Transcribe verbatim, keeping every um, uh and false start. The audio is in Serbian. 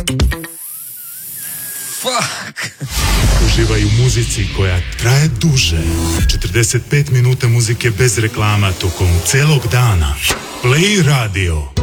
Fuck! Uživaj u muzici koja traje duže. četrdeset pet minuta muzike bez reklama tokom celog dana. Play Radio.